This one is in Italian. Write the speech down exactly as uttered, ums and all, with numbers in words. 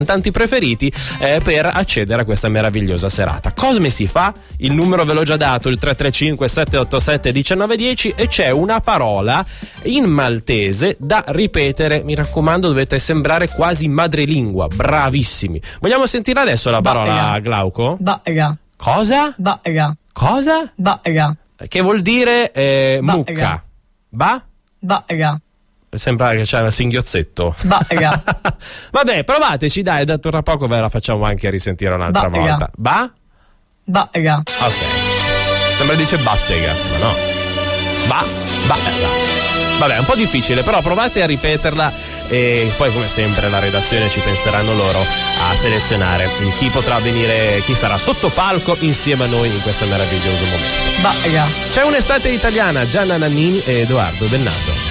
cantanti preferiti eh, per accedere a questa meravigliosa serata. Come si fa? Il numero ve l'ho già dato, il tre tre cinque sette otto sette uno nove uno zero, e c'è una parola in maltese da ripetere. Mi raccomando, dovete sembrare quasi madrelingua, bravissimi. Vogliamo sentire adesso la parola, Baga. Glauco? Baga. Cosa? Baga. Cosa? Baga. Che vuol dire eh, Baga. mucca. Ba? Baga. Sembra che c'è un singhiozzetto. Baga. Vabbè, provateci, dai, da tra poco ve la facciamo anche risentire un'altra Baga. volta. Ba? Baga. Ok. Sembra dice battega, ma no. Ba? Battega. Vabbè, è un po' difficile, però provate a ripeterla e poi come sempre la redazione ci penseranno loro a selezionare chi potrà venire, chi sarà sotto palco insieme a noi in questo meraviglioso momento. Baga. C'è un'estate italiana, Gianna Nannini e Edoardo Bennato.